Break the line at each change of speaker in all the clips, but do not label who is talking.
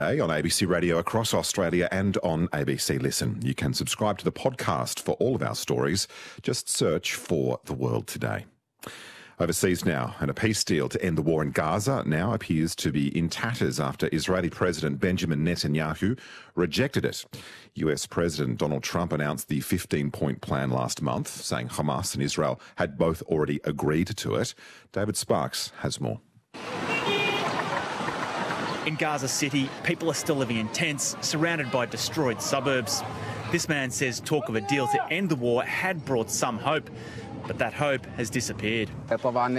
On ABC Radio across Australia and on ABC Listen. You can subscribe to the podcast for all of our stories. Just search for The World Today. Overseas now, and a peace deal to end the war in Gaza now appears to be in tatters after Israeli President Benjamin Netanyahu rejected it. US President Donald Trump announced the 15-point plan last month, saying Hamas and Israel had both already agreed to it. David Sparks has more.
In Gaza City, people are still living in tents, surrounded by destroyed suburbs. This man says talk of a deal to end the war had brought some hope, but that hope has disappeared.
We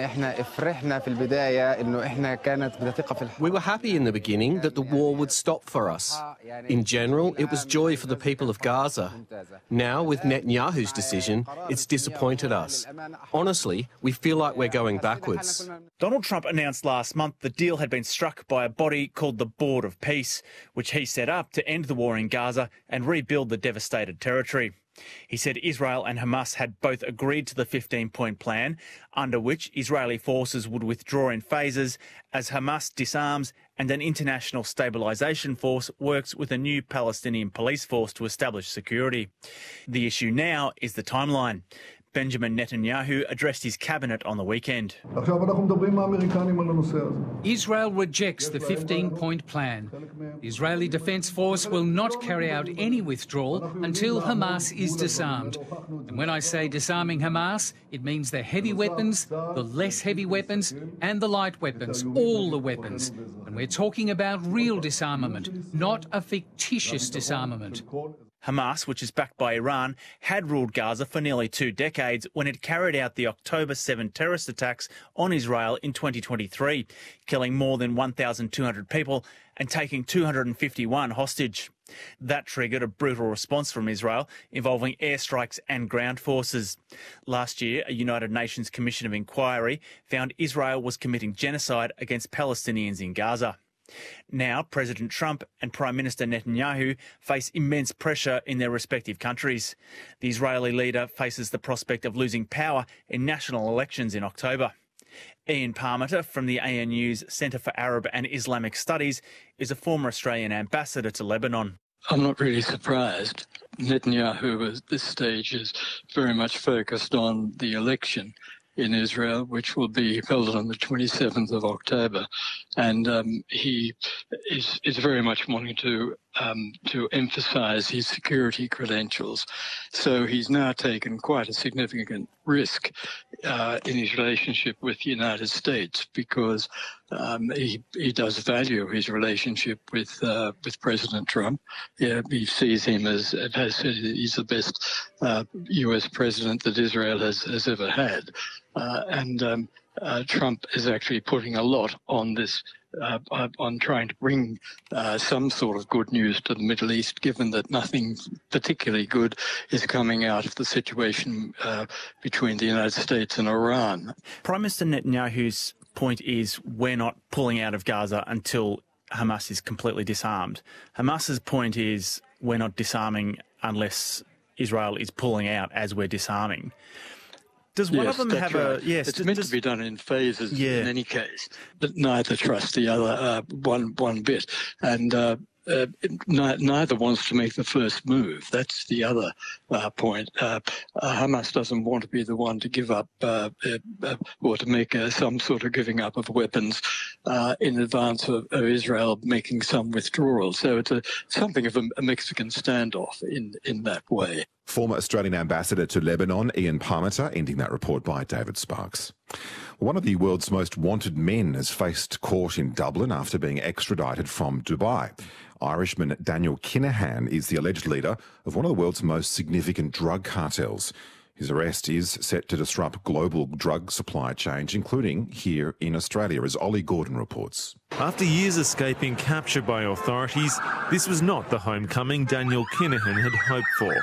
were happy in the beginning that the war would stop for us. In general, it was joy for the people of Gaza. Now, with Netanyahu's decision, it's disappointed us. Honestly, we feel like we're going backwards.
Donald Trump announced last month the deal had been struck by a body called the Board of Peace, which he set up to end the war in Gaza and rebuild the devastated territory. He said Israel and Hamas had both agreed to the 15-point plan, under which Israeli forces would withdraw in phases as Hamas disarms and an international stabilisation force works with a new Palestinian police force to establish security. The issue now is the timeline. Benjamin Netanyahu addressed his cabinet on the weekend.
Israel rejects the 15-point plan. The Israeli Defence Force will not carry out any withdrawal until Hamas is disarmed. And when I say disarming Hamas, it means the heavy weapons, the less heavy weapons and the light weapons, all the weapons. And we're talking about real disarmament, not a fictitious disarmament.
Hamas, which is backed by Iran, had ruled Gaza for nearly 2 decades when it carried out the October 7 terrorist attacks on Israel in 2023, killing more than 1,200 people and taking 251 hostage. That triggered a brutal response from Israel involving airstrikes and ground forces. Last year, a United Nations Commission of Inquiry found Israel was committing genocide against Palestinians in Gaza. Now, President Trump and Prime Minister Netanyahu face immense pressure in their respective countries. The Israeli leader faces the prospect of losing power in national elections in October. Ian Parmenter from the ANU's Centre for Arab and Islamic Studies is a former Australian ambassador to Lebanon.
I'm not really surprised. Netanyahu at this stage is very much focused on the election in Israel, which will be held on the 27th of October. And he is very much wanting to emphasise his security credentials. So he's now taken quite a significant risk in his relationship with the United States because he does value his relationship with President Trump. Yeah, he sees him as he's the best US president that Israel has ever had. And Trump is actually putting a lot on this, on trying to bring some sort of good news to the Middle East, given that nothing particularly good is coming out of the situation between the United States and Iran.
Prime Minister Netanyahu's point is we're not pulling out of Gaza until Hamas is completely disarmed. Hamas's point is we're not disarming unless Israel is pulling out as we're disarming. Does one of them have
right.
a... Yes,
it's meant to be done in phases in any case, but neither trust the other one bit. And neither wants to make the first move. That's the other point. Hamas doesn't want to be the one to give up or to make some sort of giving up of weapons in advance of Israel making some withdrawal. So it's something of a Mexican standoff in that way.
Former Australian ambassador to Lebanon, Ian Parmenter, ending that report by David Sparks. One of the world's most wanted men has faced court in Dublin after being extradited from Dubai. Irishman Daniel Kinahan is the alleged leader of one of the world's most significant drug cartels. His arrest is set to disrupt global drug supply chains, including here in Australia, as Ollie Gordon reports.
After years escaping capture by authorities, this was not the homecoming Daniel Kinahan had hoped for.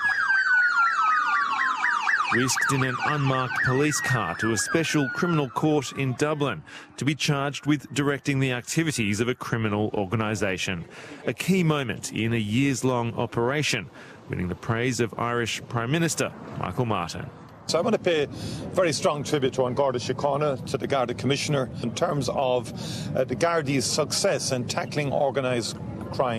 Whisked in an unmarked police car to a special criminal court in Dublin to be charged with directing the activities of a criminal organisation. A key moment in a years-long operation, winning the praise of Irish Prime Minister Michael Martin.
So I want to pay very strong tribute to An Garda Síochána, to the Garda Commissioner, in terms of the Gardaí's success in tackling organised Ukraine.